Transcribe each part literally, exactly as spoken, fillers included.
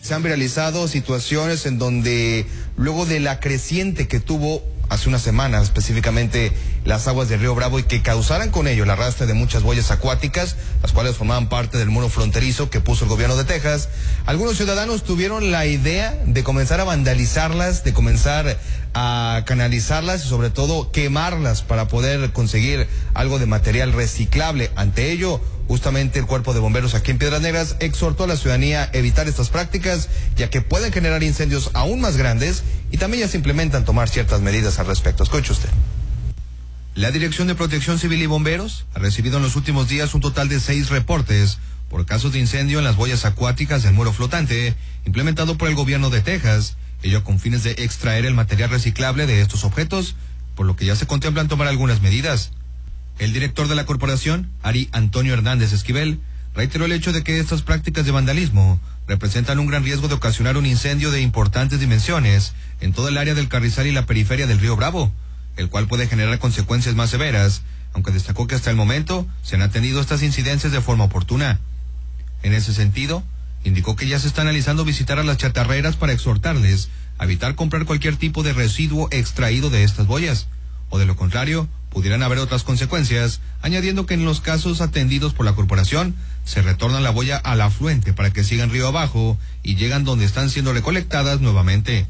se han viralizado situaciones en donde luego de la creciente que tuvo hace una semana específicamente las aguas del río Bravo y que causaran con ello el arrastre de muchas boyas acuáticas, las cuales formaban parte del muro fronterizo que puso el gobierno de Texas, algunos ciudadanos tuvieron la idea de comenzar a vandalizarlas, de comenzar a canalizarlas y sobre todo quemarlas para poder conseguir algo de material reciclable. Ante ello, justamente el Cuerpo de Bomberos aquí en Piedras Negras exhortó a la ciudadanía a evitar estas prácticas, ya que pueden generar incendios aún más grandes y también ya se implementan tomar ciertas medidas al respecto. Escuche usted. La Dirección de Protección Civil y Bomberos ha recibido en los últimos días un total de seis reportes por casos de incendio en las boyas acuáticas del muro flotante, implementado por el gobierno de Texas, ello con fines de extraer el material reciclable de estos objetos, por lo que ya se contemplan tomar algunas medidas. El director de la corporación, Ari Antonio Hernández Esquivel, reiteró el hecho de que estas prácticas de vandalismo representan un gran riesgo de ocasionar un incendio de importantes dimensiones en todo el área del Carrizal y la periferia del río Bravo, el cual puede generar consecuencias más severas, aunque destacó que hasta el momento se han atendido estas incidencias de forma oportuna. En ese sentido, indicó que ya se está analizando visitar a las chatarreras para exhortarles a evitar comprar cualquier tipo de residuo extraído de estas boyas, o de lo contrario, pudieran haber otras consecuencias, añadiendo que en los casos atendidos por la corporación, se retorna la boya al afluente para que sigan río abajo y llegan donde están siendo recolectadas nuevamente.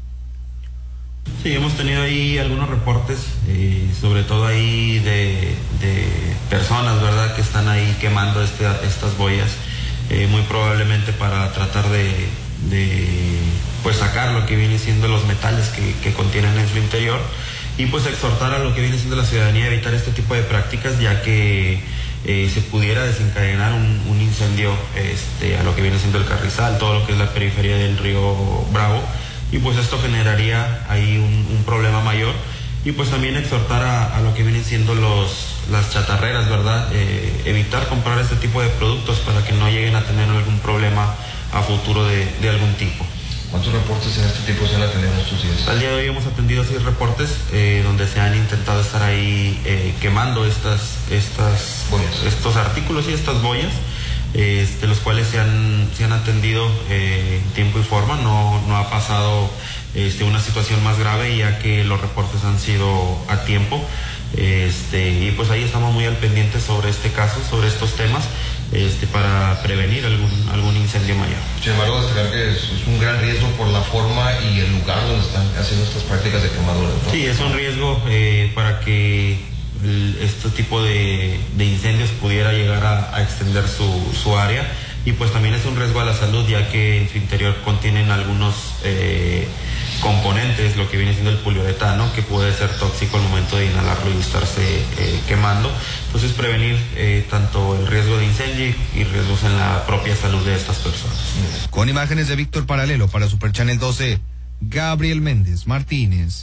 Sí, hemos tenido ahí algunos reportes, eh, sobre todo ahí de, de personas, ¿verdad?, que están ahí quemando este, estas boyas, eh, muy probablemente para tratar de, de pues sacar lo que viene siendo los metales que, que contienen en su interior, y pues exhortar a lo que viene siendo la ciudadanía a evitar este tipo de prácticas, ya que eh, se pudiera desencadenar un, un incendio este, a lo que viene siendo el Carrizal, todo lo que es la periferia del río Bravo, y pues esto generaría ahí un, un problema mayor, y pues también exhortar a, a lo que vienen siendo los, las chatarreras, ¿verdad? Eh, evitar comprar este tipo de productos para que no lleguen a tener algún problema a futuro de, de algún tipo. ¿Cuántos reportes en este tipo se han atendido en estos días? Al día de hoy hemos atendido seis reportes eh, donde se han intentado estar ahí eh, quemando estas, estas, boyas. estos artículos y estas boyas, eh, de los cuales se han, se han atendido eh, en tiempo y forma. No, no ha pasado este, una situación más grave, ya que los reportes han sido a tiempo. Este, y pues ahí estamos muy al pendiente sobre este caso, sobre estos temas, este, para prevenir algún, algún incendio mayor. Sin embargo, destacar que es, es un gran riesgo por la forma y el lugar donde están haciendo estas prácticas de quemadura, ¿no? Sí, es un riesgo eh, para que el, este tipo de, de incendios pudiera llegar a, a extender su, su área, y pues también es un riesgo a la salud, ya que en su interior contienen algunos eh, componentes, lo que viene siendo el poliuretano, que puede ser tóxico al momento de inhalarlo y estarse eh, quemando. Entonces prevenir eh, tanto el riesgo de incendio y riesgos en la propia salud de estas personas. Con imágenes de Víctor Paralelo para Super Channel doce, Gabriel Méndez Martínez.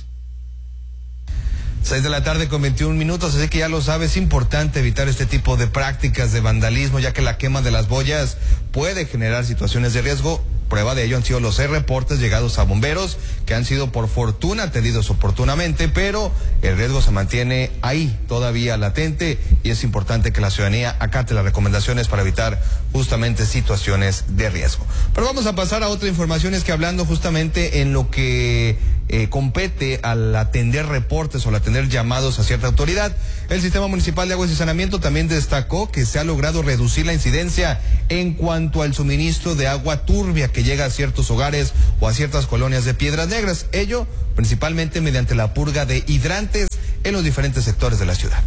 seis de la tarde con veintiún minutos, así que ya lo sabes, es importante evitar este tipo de prácticas de vandalismo, ya que la quema de las boyas puede generar situaciones de riesgo. Prueba de ello han sido los seis reportes llegados a bomberos, que han sido por fortuna atendidos oportunamente, pero el riesgo se mantiene ahí, todavía latente, y es importante que la ciudadanía acate las recomendaciones para evitar justamente situaciones de riesgo. Pero vamos a pasar a otra información, es que hablando justamente en lo que eh, compete al atender reportes o al atender llamados a cierta autoridad, el Sistema Municipal de Aguas y Saneamiento también destacó que se ha logrado reducir la incidencia en cuanto al suministro de agua turbia que llega a ciertos hogares o a ciertas colonias de Piedras Negras, ello principalmente mediante la purga de hidrantes en los diferentes sectores de la ciudad.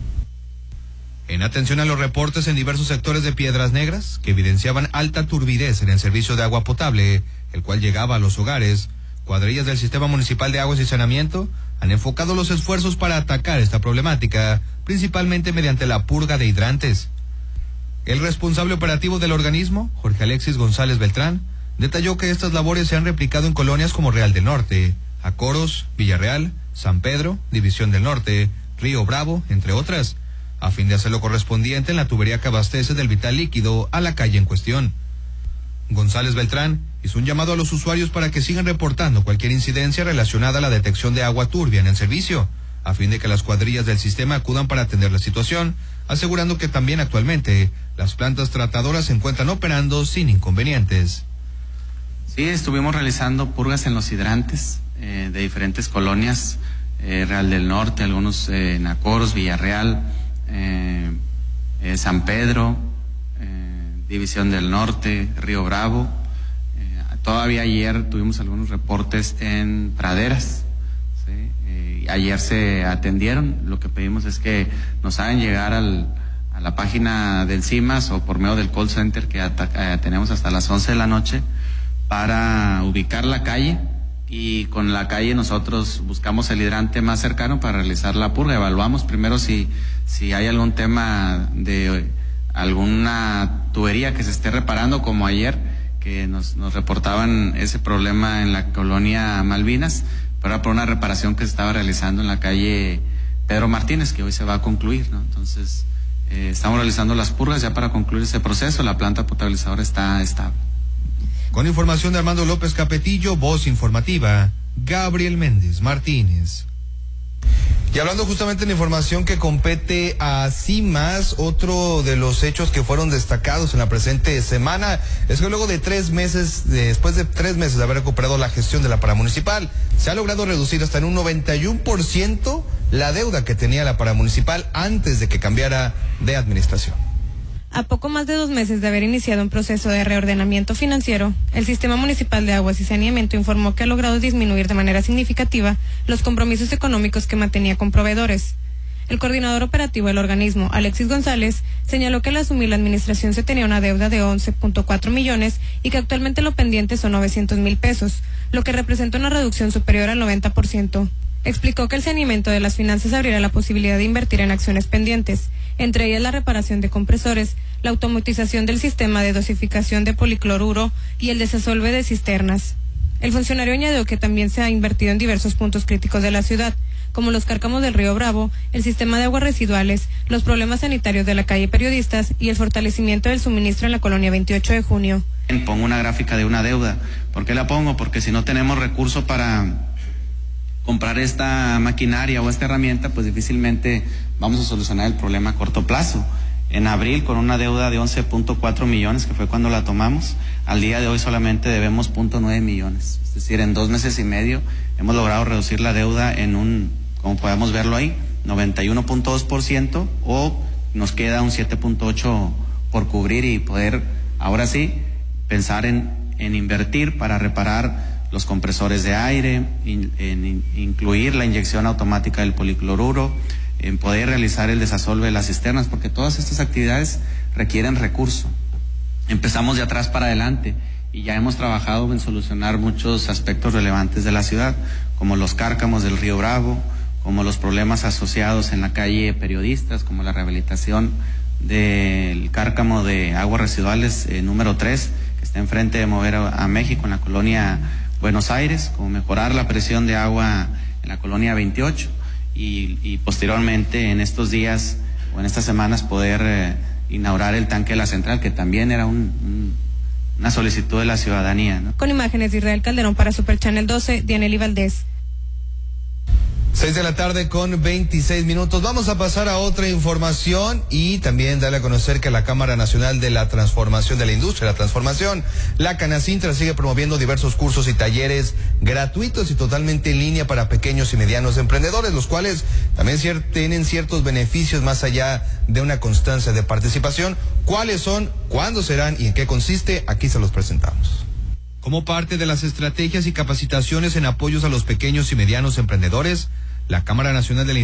En atención a los reportes en diversos sectores de Piedras Negras que evidenciaban alta turbidez en el servicio de agua potable, el cual llegaba a los hogares, cuadrillas del Sistema Municipal de Aguas y Saneamiento han enfocado los esfuerzos para atacar esta problemática, principalmente mediante la purga de hidrantes. El responsable operativo del organismo, Jorge Alexis González Beltrán, detalló que estas labores se han replicado en colonias como Real del Norte, Acoros, Villarreal, San Pedro, División del Norte, Río Bravo, entre otras, a fin de hacer lo correspondiente en la tubería que abastece del vital líquido a la calle en cuestión. González Beltrán hizo un llamado a los usuarios para que sigan reportando cualquier incidencia relacionada a la detección de agua turbia en el servicio, a fin de que las cuadrillas del sistema acudan para atender la situación, asegurando que también actualmente las plantas tratadoras se encuentran operando sin inconvenientes. Sí, estuvimos realizando purgas en los hidrantes eh, de diferentes colonias, eh, Real del Norte, algunos eh, Nacoros, Villarreal, eh, eh, San Pedro, eh, División del Norte, Río Bravo. Eh, todavía ayer tuvimos algunos reportes en praderas. ¿Sí? Eh, ayer se atendieron. Lo que pedimos es que nos hagan llegar al, a la página del CIMAS o por medio del call center que eh, tenemos hasta las once de la noche para ubicar la calle, y con la calle nosotros buscamos el hidrante más cercano para realizar la purga. Evaluamos primero si, si hay algún tema de alguna tubería que se esté reparando, como ayer que nos, nos reportaban ese problema en la colonia Malvinas, pero era por una reparación que se estaba realizando en la calle Pedro Martínez, que hoy se va a concluir, ¿no? Entonces eh, estamos realizando las purgas ya para concluir ese proceso. La planta potabilizadora está estable. Con información de Armando López Capetillo, voz informativa, Gabriel Méndez Martínez. Y hablando justamente de la información que compete a CIMAS, otro de los hechos que fueron destacados en la presente semana es que luego de tres meses, después de tres meses de haber recuperado la gestión de la paramunicipal, se ha logrado reducir hasta en un noventa y uno por ciento la deuda que tenía la paramunicipal antes de que cambiara de administración. A poco más de dos meses de haber iniciado un proceso de reordenamiento financiero, el Sistema Municipal de Aguas y Saneamiento informó que ha logrado disminuir de manera significativa los compromisos económicos que mantenía con proveedores. El coordinador operativo del organismo, Alexis González, señaló que al asumir la administración se tenía una deuda de once punto cuatro millones y que actualmente lo pendiente son novecientos mil pesos, lo que representa una reducción superior al noventa por ciento. Explicó que el saneamiento de las finanzas abrirá la posibilidad de invertir en acciones pendientes, entre ellas la reparación de compresores, la automatización del sistema de dosificación de policloruro y el desasolve de cisternas. El funcionario añadió que también se ha invertido en diversos puntos críticos de la ciudad, como los cárcamos del Río Bravo, el sistema de aguas residuales, los problemas sanitarios de la calle Periodistas y el fortalecimiento del suministro en la colonia veintiocho de junio. Pongo una gráfica de una deuda. ¿Por qué la pongo? Porque si no tenemos recurso para comprar esta maquinaria o esta herramienta, pues difícilmente vamos a solucionar el problema a corto plazo. En abril, con una deuda de once punto cuatro millones, que fue cuando la tomamos, al día de hoy solamente debemos punto nueve millones. Es decir, en dos meses y medio hemos logrado reducir la deuda en un, como podemos verlo ahí, noventa y uno punto dos por ciento, o nos queda un siete punto ocho por ciento por cubrir y poder, ahora sí, pensar en, en invertir para reparar los compresores de aire, in, en in, incluir la inyección automática del policloruro, en poder realizar el desasolve de las cisternas, porque todas estas actividades requieren recurso. Empezamos de atrás para adelante y ya hemos trabajado en solucionar muchos aspectos relevantes de la ciudad, como los cárcamos del Río Bravo, como los problemas asociados en la calle Periodistas, como la rehabilitación del cárcamo de aguas residuales eh, número tres, que está enfrente de Mover a, a México, en la colonia Buenos Aires, como mejorar la presión de agua en la colonia veintiocho y, y posteriormente en estos días o en estas semanas poder eh, inaugurar el tanque de la central, que también era un, un, una solicitud de la ciudadanía, ¿no? Con imágenes de Israel Calderón para Super Channel doce, Dianely Valdés. Seis de la tarde con veintiséis minutos. Vamos a pasar a otra información y también darle a conocer que la Cámara Nacional de la Transformación de la Industria, la Transformación, la Canacintra, sigue promoviendo diversos cursos y talleres gratuitos y totalmente en línea para pequeños y medianos emprendedores, los cuales también cier- tienen ciertos beneficios más allá de una constancia de participación. ¿Cuáles son? ¿Cuándo serán? ¿Y en qué consiste? Aquí se los presentamos. Como parte de las estrategias y capacitaciones en apoyos a los pequeños y medianos emprendedores, la Cámara Nacional de la